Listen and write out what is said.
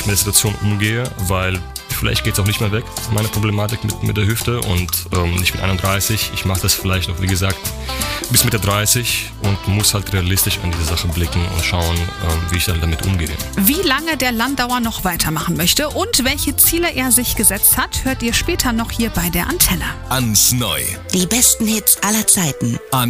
mit der Situation umgehe, weil vielleicht geht es auch nicht mehr weg, meine Problematik mit der Hüfte, und ich bin 31, ich mache das vielleicht noch, wie gesagt, bis Mitte 30 und muss halt realistisch an diese Sache blicken und schauen, wie ich dann damit umgehe. Wie lange der Landauer noch weitermachen möchte und welche Ziele er sich gesetzt hat, hört ihr später noch hier bei der Antenne. Ans Neu. Die besten Hits aller Zeiten.